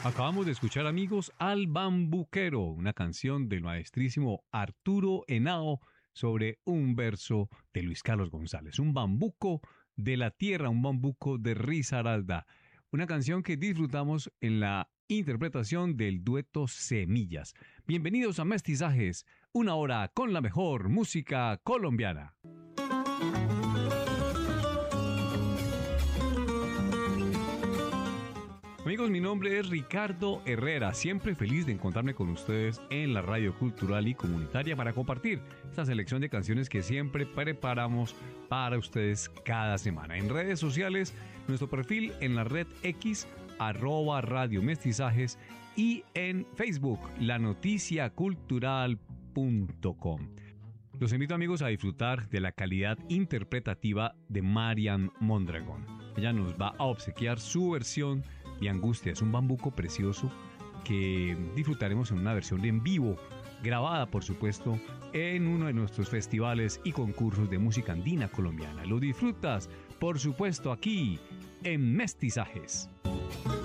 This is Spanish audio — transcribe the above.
Acabamos de escuchar, amigos, Al Bambuquero, una canción del maestrísimo Arturo Henao sobre un verso de Luis Carlos González, un bambuco de la tierra, un bambuco de Risaralda, una canción que disfrutamos en la interpretación del dueto Semillas. Bienvenidos a Mestizajes, una hora con la mejor música colombiana. Amigos, mi nombre es Ricardo Herrera, siempre feliz de encontrarme con ustedes en la radio cultural y comunitaria para compartir esta selección de canciones que siempre preparamos para ustedes cada semana. En redes sociales, nuestro perfil en la red X, @Radio Mestizajes, y en Facebook, lanoticiacultural.com. Los invito, amigos, a disfrutar de la calidad interpretativa de Marian Mondragón. Ella nos va a obsequiar su versión de Angustia. Es un bambuco precioso que disfrutaremos en una versión en vivo, grabada, por supuesto, en uno de nuestros festivales y concursos de música andina colombiana. Lo disfrutas, por supuesto, aquí en Mestizajes.